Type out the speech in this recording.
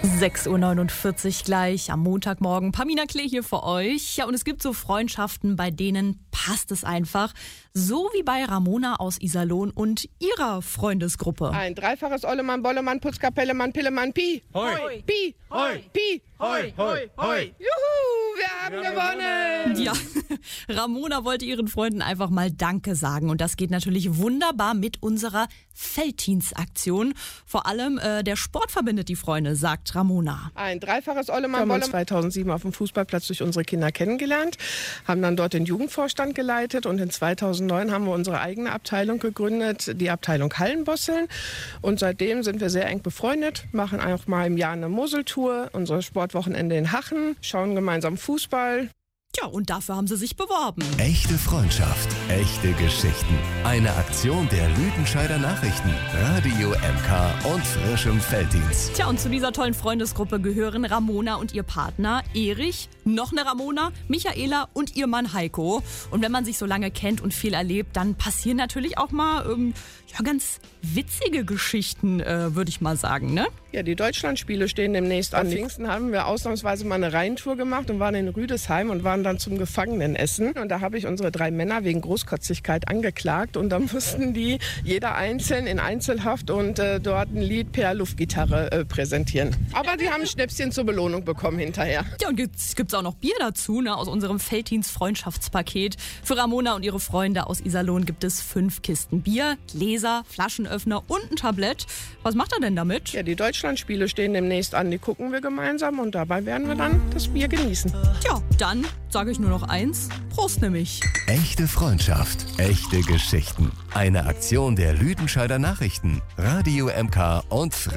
6:49 Uhr gleich am Montagmorgen. Pamina Klee hier für euch. Ja, und es gibt so Freundschaften, bei denen passt es einfach. So wie bei Ramona aus Iserlohn und ihrer Freundesgruppe. Ein dreifaches Ollemann, Bollemann, Putzkapellemann, Pillemann, Pi. Hoi. Pi. Hoi. Pi. Hoi, hoi, hoi. Juhu, wir haben gewonnen. Ja, Ramona wollte ihren Freunden einfach mal Danke sagen. Und das geht natürlich wunderbar mit unserer Felddienstaktion. Vor allem der Sport verbindet die Freunde, sagt Ramona. Ein dreifaches Ollemann, Bollemann. 2007 auf dem Fußballplatz durch unsere Kinder kennengelernt, haben dann dort den Jugendvorstand geleitet und in 2009 haben wir unsere eigene Abteilung gegründet, die Abteilung Hallenbosseln. Und seitdem sind wir sehr eng befreundet, machen auch mal im Jahr eine Moseltour, unser Sportwochenende in Hachen, schauen gemeinsam Fußball. Tja, und dafür haben sie sich beworben. Echte Freundschaft, echte Geschichten. Eine Aktion der Lüdenscheider Nachrichten, Radio MK und frischem Felddienst. Tja, und zu dieser tollen Freundesgruppe gehören Ramona und ihr Partner Erich, noch eine Ramona, Michaela und ihr Mann Heiko. Und wenn man sich so lange kennt und viel erlebt, dann passieren natürlich auch mal ganz witzige Geschichten, würde ich mal sagen, ne? Ja, die Deutschlandspiele stehen demnächst an. Am Pfingsten haben wir ausnahmsweise mal eine Rheintour gemacht und waren in Rüdesheim und waren dann zum Gefangenenessen. Und da habe ich unsere 3 Männer wegen Großkotzigkeit angeklagt. Und da mussten die jeder einzeln in Einzelhaft und dort ein Lied per Luftgitarre präsentieren. Aber die haben ein Schnäpschen zur Belohnung bekommen hinterher. Ja, und gibt's auch noch Bier dazu, ne, aus unserem Felddienst-Freundschaftspaket. Für Ramona und ihre Freunde aus Iserlohn gibt es 5 Kisten Bier, Gläser, Flaschenöffner und ein Tablett. Was macht er denn damit? Ja, die Deutschlandspiele stehen demnächst an, die gucken wir gemeinsam und dabei werden wir dann das Bier genießen. Tja, dann sage ich nur noch eins. Prost nämlich. Echte Freundschaft, echte Geschichten. Eine Aktion der Lüdenscheider Nachrichten, Radio MK und